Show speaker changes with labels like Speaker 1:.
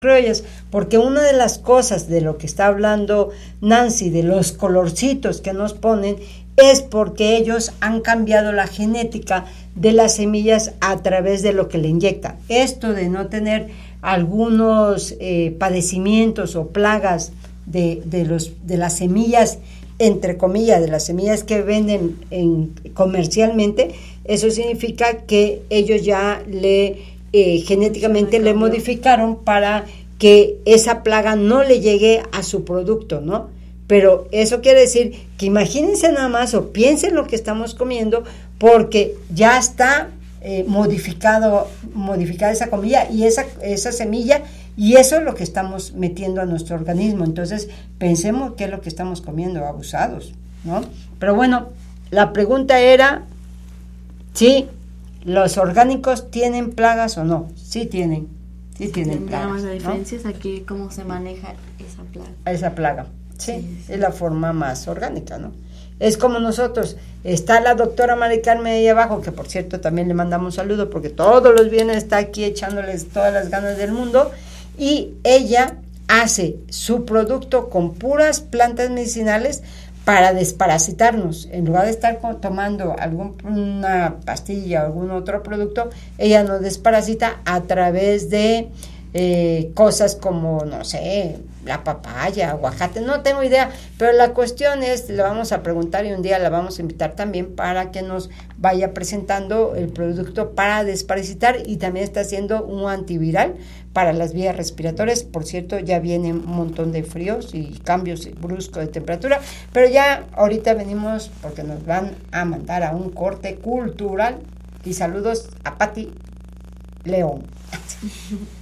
Speaker 1: criollas, porque una de las cosas de lo que está hablando Nancy, de los colorcitos que nos ponen, es porque ellos han cambiado la genética de las semillas a través de lo que le inyectan. Esto de no tener algunos padecimientos o plagas de las semillas, entre comillas, de las semillas que venden comercialmente, eso significa que ellos ya genéticamente le modificaron para que esa plaga no le llegue a su producto, ¿no? Pero eso quiere decir que imagínense nada más o piensen lo que estamos comiendo, porque ya está modificada esa comida y esa semilla, y eso es lo que estamos metiendo a nuestro organismo. Entonces pensemos qué es lo que estamos comiendo, abusados, ¿no? Pero bueno, la pregunta era si los orgánicos tienen plagas o no. Sí tienen plagas,
Speaker 2: la diferencia, ¿no? Es aquí cómo se maneja
Speaker 1: esa plaga. Sí, es la forma más orgánica, ¿no? Es como nosotros, está la doctora Mari Carmen ahí abajo, que por cierto también le mandamos un saludo, porque todos los viernes está aquí echándoles todas las ganas del mundo, y ella hace su producto con puras plantas medicinales para desparasitarnos. En lugar de estar tomando alguna pastilla o algún otro producto, ella nos desparasita a través de cosas como, no sé, la papaya, aguacate, no tengo idea, pero la cuestión es, le vamos a preguntar y un día la vamos a invitar también para que nos vaya presentando el producto para desparasitar, y también está haciendo un antiviral para las vías respiratorias. Por cierto, ya viene un montón de fríos y cambios bruscos de temperatura, pero ya ahorita venimos porque nos van a mandar a un corte cultural, y saludos a Pati León.